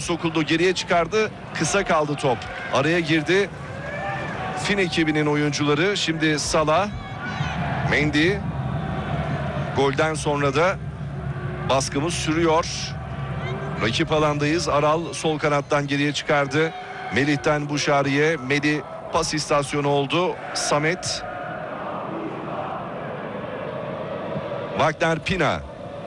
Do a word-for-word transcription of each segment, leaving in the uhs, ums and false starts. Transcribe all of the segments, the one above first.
sokuldu, geriye çıkardı, kısa kaldı top. Araya girdi Fin ekibinin oyuncuları. Şimdi Salah, Mendy. Golden sonra da baskımız sürüyor. Rakip alandayız. Aral sol kanattan geriye çıkardı. Melih'ten Buşari'ye. Melih pas istasyonu oldu. Samet. Wagner Pina.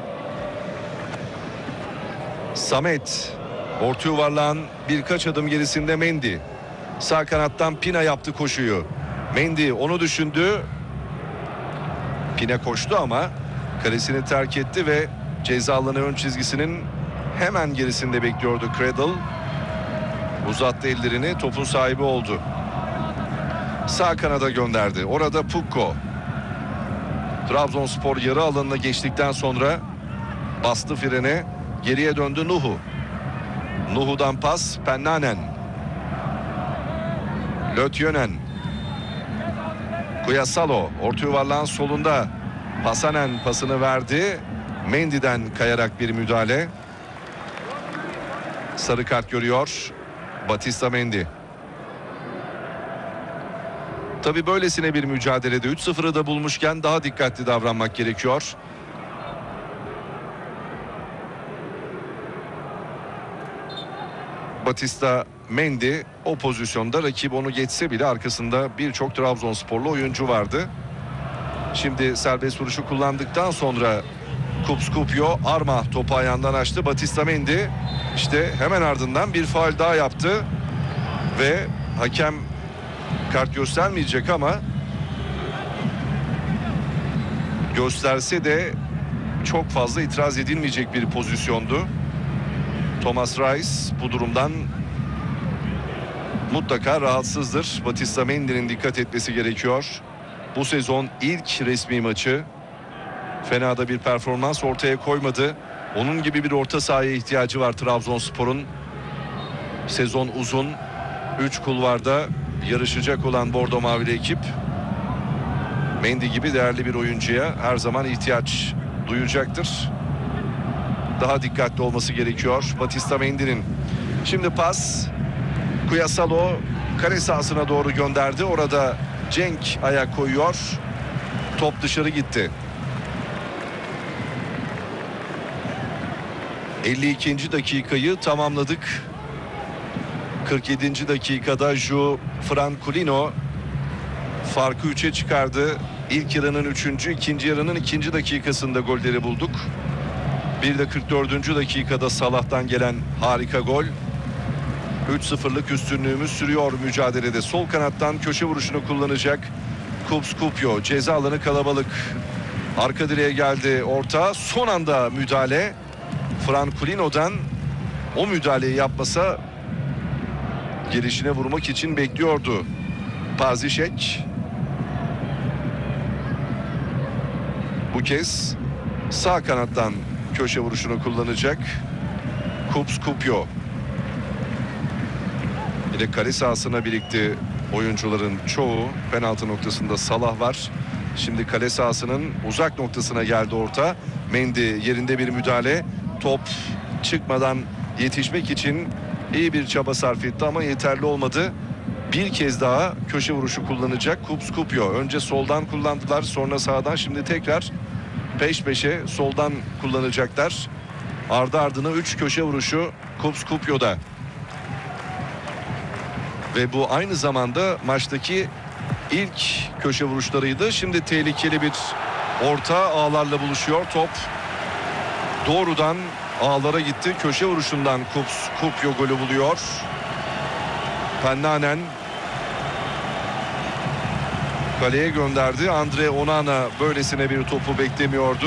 Samet. Orta yuvarlağın birkaç adım gerisinde Mendy. Sağ kanattan Pina yaptı koşuyu. Mendy onu düşündü. Pina koştu ama kalesini terk etti ve ceza alanı ön çizgisinin hemen gerisinde bekliyordu Cradle. Uzattı ellerini, topun sahibi oldu. Sağ kanada gönderdi. Orada Pukko. Trabzonspor yarı alanına geçtikten sonra bastı frene. Geriye döndü Nuhu. Nuhu'dan pas Pennanen. Lötjönen. Kuyasalo orta yuvarlağın solunda. Pasanen pasını verdi. Mendy'den kayarak bir müdahale. Sarı kart görüyor Batista Mendy. Tabii böylesine bir mücadelede üç sıfırı da bulmuşken daha dikkatli davranmak gerekiyor. Batista Mendy o pozisyonda, rakip onu geçse bile arkasında birçok Trabzonsporlu oyuncu vardı. Şimdi serbest vuruşu kullandıktan sonra Kupskupyo Armah topu ayağından açtı. Batista Mendy işte hemen ardından bir faul daha yaptı ve hakem kart göstermeyecek ama gösterse de çok fazla itiraz edilmeyecek bir pozisyondu. Thomas Reis bu durumdan mutlaka rahatsızdır. Batista Mendy'nin dikkat etmesi gerekiyor. Bu sezon ilk resmi maçı. Fena da bir performans ortaya koymadı. Onun gibi bir orta sahaya ihtiyacı var Trabzonspor'un. Sezon uzun. üç kulvarda yarışacak olan Bordo Mavili ekip Mendy gibi değerli bir oyuncuya her zaman ihtiyaç duyacaktır. Daha dikkatli olması gerekiyor Batista Mendy'nin. Şimdi pas Kuyasalo kale sahasına doğru gönderdi. Orada Cenk ayak koyuyor. Top dışarı gitti. elli ikinci dakikayı tamamladık. kırk yedinci dakikada Ju Franculino farkı üçe çıkardı. İlk yarının üçüncü, ikinci yarının ikinci dakikasında golleri bulduk. Bir de kırk dördüncü dakikada Salah'tan gelen harika gol. üç sıfırlık üstünlüğümüz sürüyor mücadelede. Sol kanattan köşe vuruşunu kullanacak Kupskupyo. Ceza alanı kalabalık. Arka direğe geldi orta. Son anda müdahale. Franculino'dan o müdahaleyi yapmasa gelişine vurmak için bekliyordu. Pazişek. Bu kez sağ kanattan köşe vuruşunu kullanacak Kupskupyo. Bir de kale sahasına birikti oyuncuların çoğu. Penaltı noktasında Salah var. Şimdi kale sahasının uzak noktasına geldi orta. Mendy yerinde bir müdahale. Top çıkmadan yetişmek için iyi bir çaba sarf etti ama yeterli olmadı. Bir kez daha köşe vuruşu kullanacak Kupskupyo. Önce soldan kullandılar, sonra sağdan, şimdi tekrar peş peşe soldan kullanacaklar. Ardı ardına üç köşe vuruşu Kupskupyo'da. Ve bu aynı zamanda maçtaki ilk köşe vuruşlarıydı. Şimdi tehlikeli bir orta, ağlarla buluşuyor. Top doğrudan ağlara gitti. Köşe vuruşundan Kupskupyo golü buluyor. Pennanen kaleye gönderdi. Andre Onana böylesine bir topu beklemiyordu.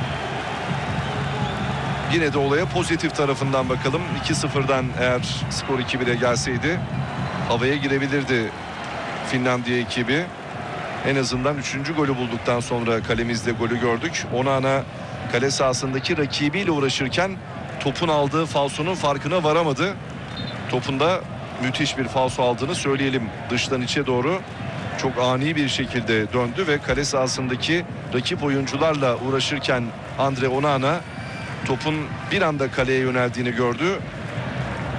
Yine de olaya pozitif tarafından bakalım. iki sıfırdan eğer skor iki bire gelseydi havaya girebilirdi Finlandiya ekibi. En azından üçüncü golü bulduktan sonra kalemizde golü gördük. Onana kale sahasındaki rakibiyle uğraşırken topun aldığı falsonun farkına varamadı. Topun da müthiş bir falso aldığını söyleyelim. Dıştan içe doğru çok ani bir şekilde döndü ve kale sahasındaki rakip oyuncularla uğraşırken Andre Onana topun bir anda kaleye yöneldiğini gördü.